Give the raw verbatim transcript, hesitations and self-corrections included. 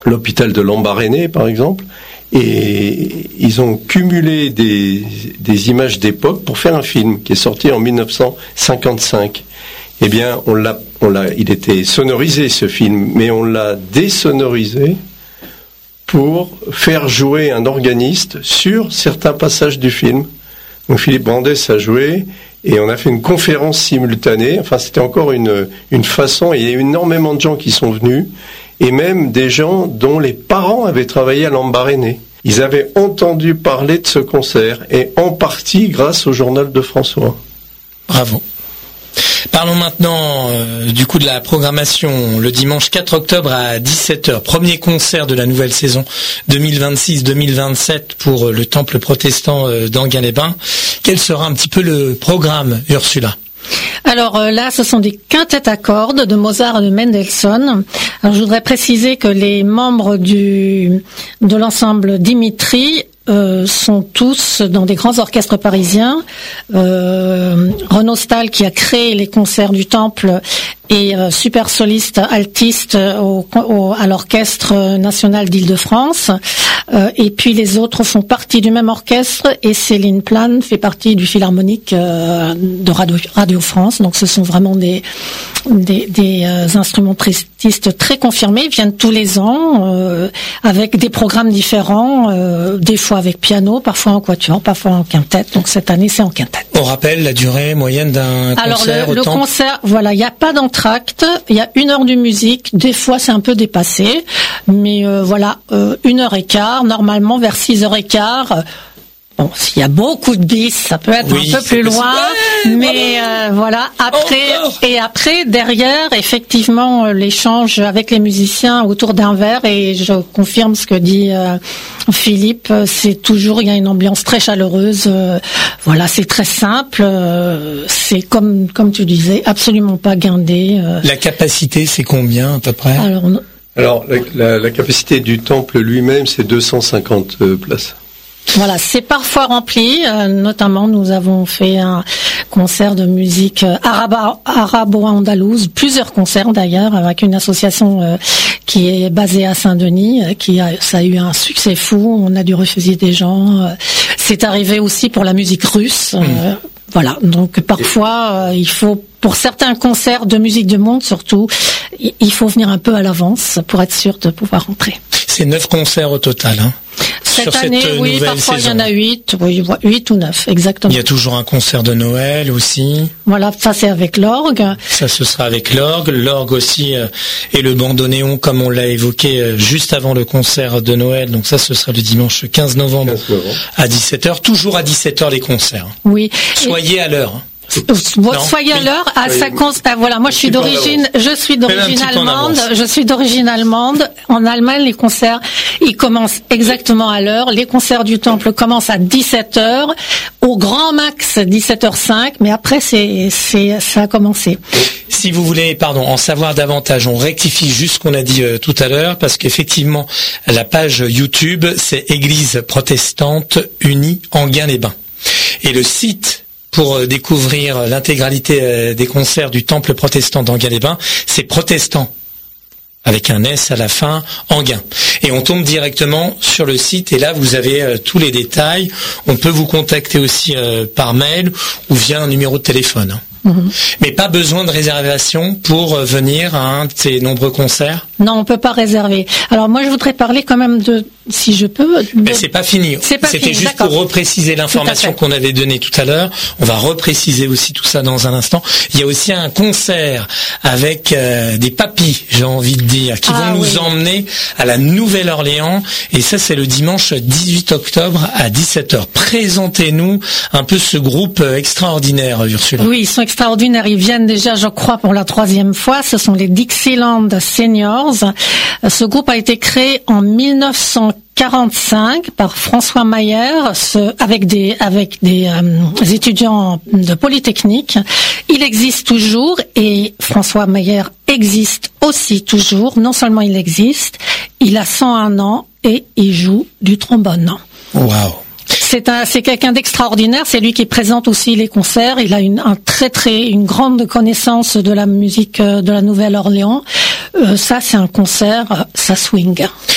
l'hôpital de Lambaréné, par exemple, et ils ont cumulé des, des images d'époque pour faire un film qui est sorti en dix-neuf cent cinquante-cinq. Eh bien, on l'a, on l'a, il était sonorisé ce film, mais on l'a désonorisé pour faire jouer un organiste sur certains passages du film. Donc Philippe Brandès a joué et on a fait une conférence simultanée. Enfin, c'était encore une, une façon, et il y a eu énormément de gens qui sont venus, et même des gens dont les parents avaient travaillé à Lambaréné. Ils avaient entendu parler de ce concert, et en partie grâce au journal de François. Bravo. Parlons maintenant euh, du coup de la programmation. Le dimanche quatre octobre à dix-sept heures, premier concert de la nouvelle saison deux mille vingt-six deux mille vingt-sept pour le temple protestant euh, d'Enghien-les-Bains. Quel sera un petit peu le programme, Ursula ? Alors euh, là, ce sont des quintettes à cordes de Mozart et de Mendelssohn. Alors je voudrais préciser que les membres du de l'ensemble Dimitri Euh, sont tous dans des grands orchestres parisiens. Euh, Renaud Stahl, qui a créé les concerts du Temple, est euh, super soliste altiste au, au, à l'Orchestre national d'Île-de-France. Euh, et puis les autres font partie du même orchestre, et Céline Plane fait partie du Philharmonique euh, de Radio, Radio France. Donc ce sont vraiment des des, des euh, instrumentistes très confirmés. Ils viennent tous les ans euh, avec des programmes différents, euh, des fois avec piano, parfois en quatuor, parfois en quintette. Donc cette année, c'est en quintette. On rappelle la durée moyenne d'un Alors concert le, au le Temple. concert, voilà, il n'y a pas d'entracte, il y a une heure de musique. Des fois, c'est un peu dépassé, mais euh, voilà, euh, une heure et quart. Normalement, vers six heures et quart. Euh, Bon, s'il y a beaucoup de bis, ça peut être oui, un peu plus loin, ouais, mais euh, voilà. Après Encore. et après derrière, effectivement, euh, l'échange avec les musiciens autour d'un verre, et je confirme ce que dit euh, Philippe. C'est toujours, il y a une ambiance très chaleureuse. Euh, voilà, c'est très simple. Euh, c'est comme comme tu disais, absolument pas guindé. Euh. La capacité, c'est combien à peu près ? Alors, Alors la, la, la capacité du temple lui-même, c'est deux cent cinquante euh, places. Voilà, c'est parfois rempli. Euh, notamment, nous avons fait un concert de musique euh, araba, arabo-andalouse, plusieurs concerts d'ailleurs, avec une association euh, qui est basée à Saint-Denis, euh, qui a, ça a eu un succès fou. On a dû refuser des gens. Euh, c'est arrivé aussi pour la musique russe. Euh, mmh. Voilà, donc parfois, euh, il faut, pour certains concerts de musique du monde surtout, il faut venir un peu à l'avance pour être sûr de pouvoir rentrer. C'est neuf concerts au total, hein. Cette sur année, cette oui, parfois saison. Il y en a huit, oui, huit ou neuf, exactement. Il y a toujours un concert de Noël aussi. Voilà, ça c'est avec l'orgue. Ça, ce sera avec l'orgue. L'orgue aussi euh, et le bandoneon, comme on l'a évoqué euh, juste avant le concert de Noël. Donc ça, ce sera le dimanche quinze novembre à dix-sept heures. Toujours à dix-sept heures les concerts. Oui. Soyez et... à l'heure. Non, soyez à l'heure à sa cons... ah, voilà, moi je suis d'origine, je suis d'origine allemande, je suis d'origine allemande. En Allemagne, les concerts, ils commencent exactement à l'heure. Les concerts du Temple commencent à dix-sept heures, au grand max dix-sept heures cinq, mais après c'est, c'est, ça a commencé. Si vous voulez, pardon, en savoir davantage, on rectifie juste ce qu'on a dit euh, tout à l'heure, parce qu'effectivement, la page YouTube, c'est Église protestante unie Enghien-les-Bains. Et le site pour découvrir l'intégralité des concerts du Temple protestant d'Enghien-les-Bains, c'est protestant, avec un S à la fin, Enghien. Et on tombe directement sur le site, et là vous avez euh, tous les détails. On peut vous contacter aussi euh, par mail ou via un numéro de téléphone. Mmh. Mais pas besoin de réservation pour euh, venir à un de ces nombreux concerts ? Non, on peut pas réserver. Alors moi je voudrais parler quand même de, si je peux... De... Mais c'est pas fini. C'est pas C'était fini, juste d'accord. Pour repréciser l'information qu'on avait donnée tout à l'heure. On va repréciser aussi tout ça dans un instant. Il y a aussi un concert avec euh, des papis, j'ai envie de dire, qui ah, vont oui. nous emmener à la Nouvelle-Orléans. Et ça, c'est le dimanche dix-huit octobre à dix-sept heures. Présentez-nous un peu ce groupe extraordinaire, Ursula. Oui, ils sont extraordinaires. Ils viennent déjà, je crois, pour la troisième fois. Ce sont les Dixieland Seniors. Ce groupe a été créé en mille neuf cent quarante-cinq par François Mayer, ce, avec des avec des euh, étudiants de Polytechnique. Il existe toujours, et François Mayer existe aussi toujours. Non seulement il existe, il a cent un ans et il joue du trombone. Waouh. C'est un, c'est quelqu'un d'extraordinaire. C'est lui qui présente aussi les concerts. Il a une, un très très, une grande connaissance de la musique de la Nouvelle-Orléans. Euh, ça, c'est un concert, ça swing.